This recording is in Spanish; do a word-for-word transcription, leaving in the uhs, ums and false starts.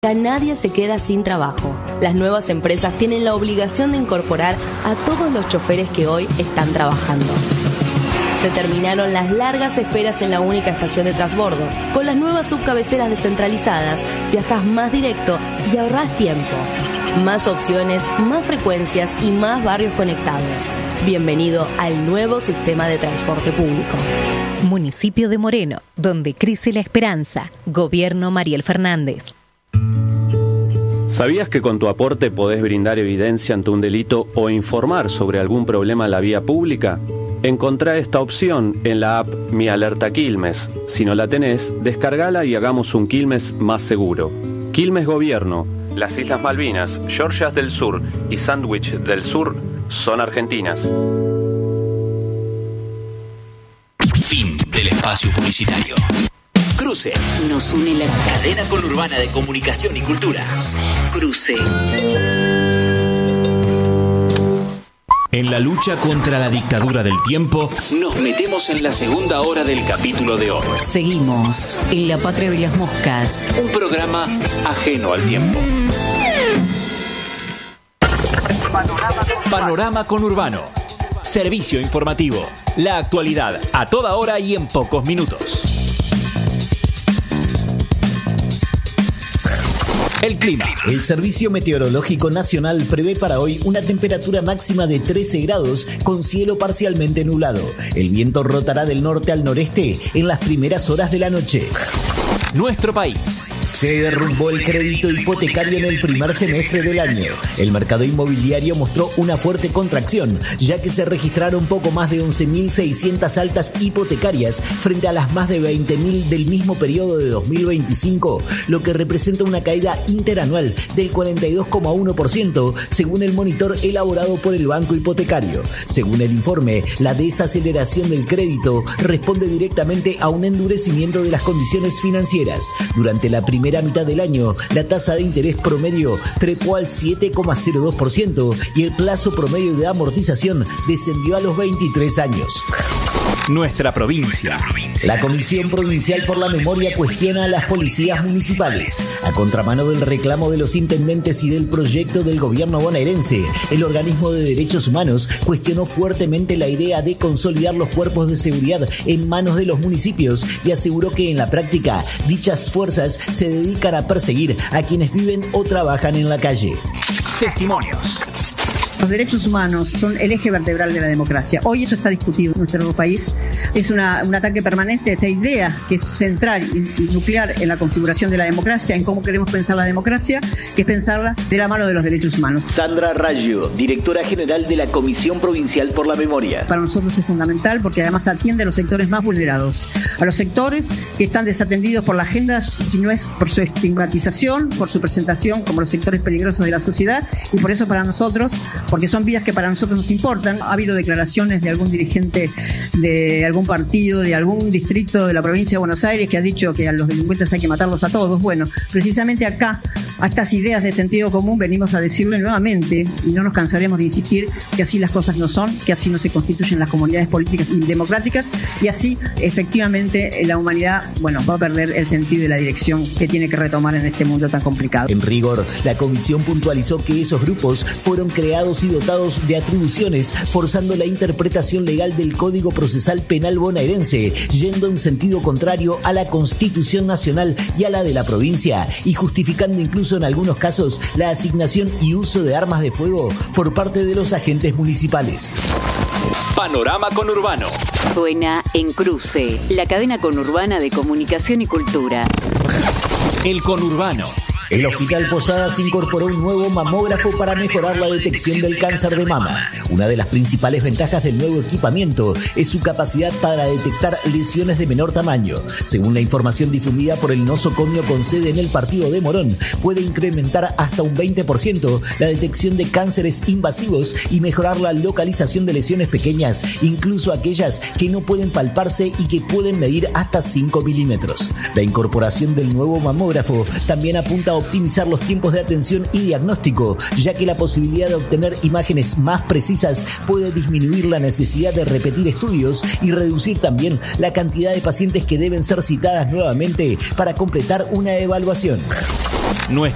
Acá nadie se queda sin trabajo. Las nuevas empresas tienen la obligación de incorporar a todos los choferes que hoy están trabajando. Se terminaron las largas esperas en la única estación de transbordo. Con las nuevas subcabeceras descentralizadas, viajas más directo y ahorrás tiempo. Más opciones, más frecuencias y más barrios conectados. Bienvenido al nuevo sistema de transporte público. Municipio de Moreno, donde crece la esperanza. Gobierno Mariel Fernández. ¿Sabías que con tu aporte podés brindar evidencia ante un delito o informar sobre algún problema en la vía pública? Encontrá esta opción en la app Mi Alerta Quilmes. Si no la tenés, descargala y hagamos un Quilmes más seguro. Quilmes Gobierno, las Islas Malvinas, Georgias del Sur y Sandwich del Sur son argentinas. Fin del espacio publicitario. Cruce. Nos une la cadena conurbana de comunicación y cultura. Cruce. En la lucha contra la dictadura del tiempo, nos metemos en la segunda hora del capítulo de hoy. Seguimos en La Patria de las Moscas. Un programa ajeno al tiempo. Panorama Conurbano. Servicio informativo. La actualidad a toda hora y en pocos minutos. El clima. El Servicio Meteorológico Nacional prevé para hoy una temperatura máxima de trece grados con cielo parcialmente nublado. El viento rotará del norte al noreste en las primeras horas de la noche. Nuestro país. Se derrumbó el crédito hipotecario en el primer semestre del año. El mercado inmobiliario mostró una fuerte contracción, ya que se registraron poco más de once mil seiscientas altas hipotecarias frente a las más de veinte mil del mismo periodo de dos mil veinticinco, lo que representa una caída interanual del cuarenta y dos coma uno por ciento, según el monitor elaborado por el Banco Hipotecario. Según el informe, la desaceleración del crédito responde directamente a un endurecimiento de las condiciones financieras. Durante la primera mitad del año, la tasa de interés promedio trepó al siete coma cero dos por ciento y el plazo promedio de amortización descendió a los veintitrés años. Nuestra provincia. La Comisión Provincial por la Memoria cuestiona a las policías municipales. A contramano del reclamo de los intendentes y del proyecto del gobierno bonaerense, el organismo de derechos humanos cuestionó fuertemente la idea de consolidar los cuerpos de seguridad en manos de los municipios y aseguró que en la práctica dichas fuerzas se dedican a perseguir a quienes viven o trabajan en la calle. Testimonios. Los derechos humanos son el eje vertebral de la democracia. Hoy eso está discutido en nuestro país. Es una, un ataque permanente a esta idea que es central y, y nuclear en la configuración de la democracia, en cómo queremos pensar la democracia, que es pensarla de la mano de los derechos humanos. Sandra Raggio, directora general de la Comisión Provincial por la Memoria. Para nosotros es fundamental porque además atiende a los sectores más vulnerados, a los sectores que están desatendidos por la agenda, si no es por su estigmatización, por su presentación como los sectores peligrosos de la sociedad, y por eso para nosotros, porque son vidas que para nosotros nos importan. Ha habido declaraciones de algún dirigente de algún partido, de algún distrito de la provincia de Buenos Aires que ha dicho que a los delincuentes hay que matarlos a todos. Bueno, precisamente acá, a estas ideas de sentido común, venimos a decirle nuevamente, y no nos cansaremos de insistir, que así las cosas no son, que así no se constituyen las comunidades políticas y democráticas, y así efectivamente la humanidad, bueno, va a perder el sentido y la dirección que tiene que retomar en este mundo tan complicado. En rigor, la comisión puntualizó que esos grupos fueron creados y dotados de atribuciones, forzando la interpretación legal del Código Procesal Penal bonaerense, yendo en sentido contrario a la Constitución Nacional y a la de la provincia, y justificando incluso en algunos casos la asignación y uso de armas de fuego por parte de los agentes municipales. Panorama Conurbano. Suena en Cruce, la cadena conurbana de comunicación y cultura. El Conurbano. El Hospital Posadas incorporó un nuevo mamógrafo para mejorar la detección del cáncer de mama. Una de las principales ventajas del nuevo equipamiento es su capacidad para detectar lesiones de menor tamaño. Según la información difundida por el nosocomio con sede en el partido de Morón, puede incrementar hasta un veinte por ciento la detección de cánceres invasivos y mejorar la localización de lesiones pequeñas, incluso aquellas que no pueden palparse y que pueden medir hasta cinco milímetros. La incorporación del nuevo mamógrafo también apunta a optimizar los tiempos de atención y diagnóstico, ya que la posibilidad de obtener imágenes más precisas puede disminuir la necesidad de repetir estudios y reducir también la cantidad de pacientes que deben ser citadas nuevamente para completar una evaluación. Nuestra